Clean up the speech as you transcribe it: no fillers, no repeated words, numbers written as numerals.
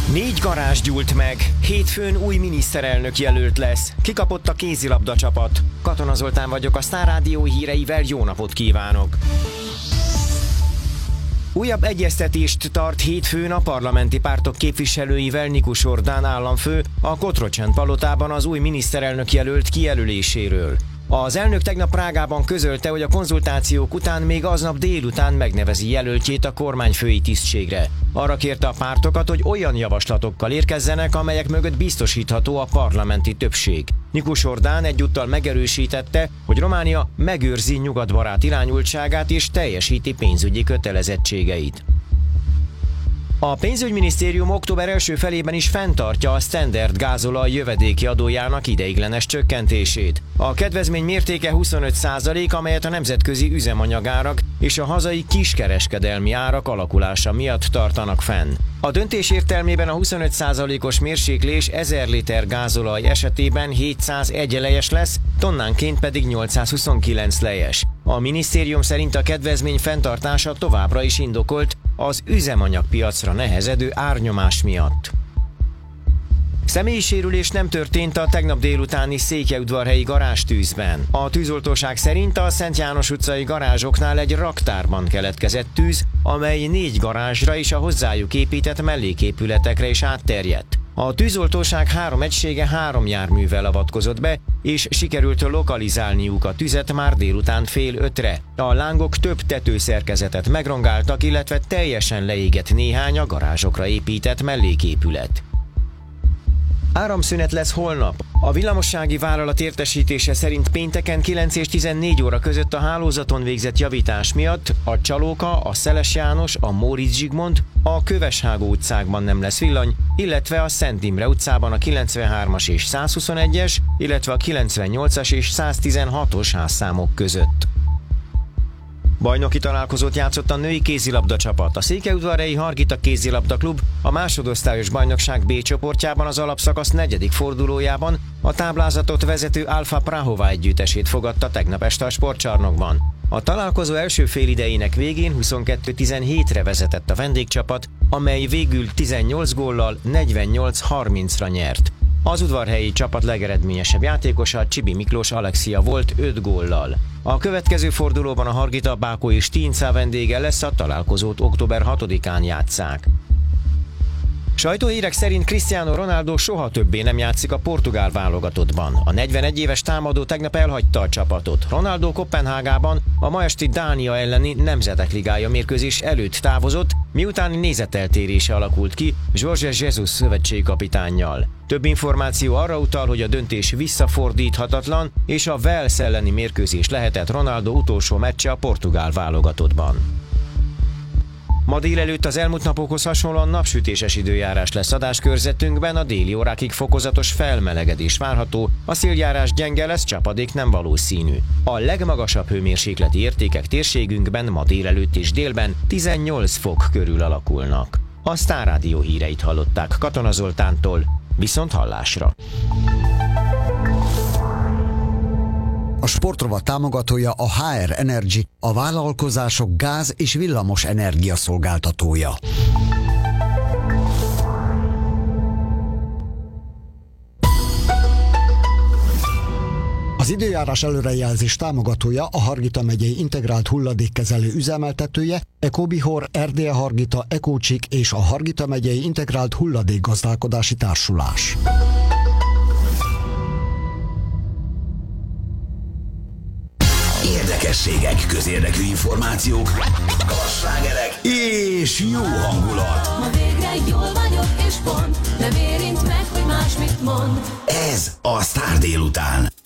4 garázs gyúlt meg, hétfőn új miniszterelnök jelölt lesz. Kikapott a kézilabda csapat. Katona Zoltán vagyok, a Sztár Rádió híreivel jó napot kívánok! Újabb egyeztetést tart hétfőn a parlamenti pártok képviselőivel Nikus Ordán államfő a Cotrocent palotában az új miniszterelnök jelölt kijelöléséről. Az elnök tegnap Prágában közölte, hogy a konzultációk után még aznap délután megnevezi jelöltjét a kormányfői tisztségre. Arra kérte a pártokat, hogy olyan javaslatokkal érkezzenek, amelyek mögött biztosítható a parlamenti többség. Nikus Ordán egyúttal megerősítette, hogy Románia megőrzi nyugatbarát irányultságát és teljesíti pénzügyi kötelezettségeit. A pénzügyminisztérium október első felében is fenntartja a Standard gázolaj jövedéki adójának ideiglenes csökkentését. A kedvezmény mértéke 25%, amelyet a nemzetközi üzemanyagárak és a hazai kiskereskedelmi árak alakulása miatt tartanak fenn. A döntés értelmében a 25%-os mérséklés 1000 liter gázolaj esetében 701 lejes lesz, tonnánként pedig 829 lejes. A minisztérium szerint a kedvezmény fenntartása továbbra is indokolt az üzemanyagpiacra nehezedő árnyomás miatt. Személyi sérülés nem történt a tegnap délutáni székelyudvarhelyi garázstűzben. A tűzoltóság szerint a Szent János utcai garázsoknál egy raktárban keletkezett tűz, amely 4 garázsra és a hozzájuk épített melléképületekre is átterjedt. A tűzoltóság 3 egysége 3 járművel avatkozott be, és sikerült lokalizálniuk a tüzet már délután 4:30-re. A lángok több tetőszerkezetet megrongáltak, illetve teljesen leégett néhány a garázsokra épített melléképület. Áramszünet lesz holnap. A villamossági vállalat értesítése szerint pénteken 9 és 14 óra között a hálózaton végzett javítás miatt a Csalóka, a Szeles János, a Móricz Zsigmond, a Köveshágó utcákban nem lesz villany, illetve a Szent Imre utcában a 93-as és 121-es, illetve a 98-as és 116-os házszámok között. Bajnoki találkozót játszott a női kézilabda csapat. A székelyudvarhelyi Hargita kézilabda klub a másodosztályos bajnokság B csoportjában az alapszakasz 4. fordulójában a táblázatot vezető Alfa Prahova együttesét fogadta tegnap este a sportcsarnokban. A találkozó első félidejének végén 22-17-re vezetett a vendégcsapat, amely végül 18 góllal 48-30-ra nyert. Az udvarhelyi csapat legeredményesebb játékosa Csibi Miklós Alexia volt 5 góllal. A következő fordulóban a Hargita, Bákó és Tinca vendége lesz, a találkozót október 6-án játsszák. Sajtóhírek szerint Cristiano Ronaldo soha többé nem játszik a portugál válogatottban. A 41 éves támadó tegnap elhagyta a csapatot. Ronaldo Koppenhágában a ma esti Dánia elleni Nemzetek Ligája mérkőzés előtt távozott, miután nézeteltérése alakult ki Jorge Jesus szövetségkapitánnyal. Több információ arra utal, hogy a döntés visszafordíthatatlan, és a Wales elleni mérkőzés lehetett Ronaldo utolsó meccse a portugál válogatottban. Ma délelőtt az elmúlt napokhoz hasonlóan napsütéses időjárás lesz adáskörzetünkben, a déli órákig fokozatos felmelegedés várható, a széljárás gyenge lesz, csapadék nem valószínű. A legmagasabb hőmérsékleti értékek térségünkben ma délelőtt és délben 18 fok körül alakulnak. A Sztár Rádió híreit hallották Katona Zoltántól, viszont hallásra. A sportrovat támogatója a HR Energy, a vállalkozások gáz- és villamos energia szolgáltatója. Az időjárás előrejelzés támogatója a Hargita megyei integrált hulladékkezelő üzemeltetője, Ecobihor, Erdélye Hargita, Ecócsik és a Hargita megyei integrált hulladékgazdálkodási társulás. Érdekességek, közérdekű információk, slágerek és jó hangulat. Ma végre jól vagyok és pont, nem érint meg, hogy más mit mond. Ez a Sztár délután.